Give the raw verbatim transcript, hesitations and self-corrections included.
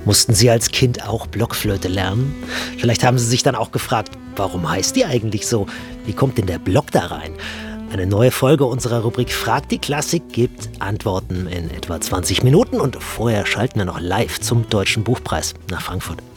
Mussten Sie als Kind auch Blockflöte lernen? Vielleicht haben Sie sich dann auch gefragt, warum heißt die eigentlich so? Wie kommt denn der Block da rein? Eine neue Folge unserer Rubrik Fragt die Klassik gibt Antworten in etwa zwanzig Minuten und vorher schalten wir noch live zum Deutschen Buchpreis nach Frankfurt.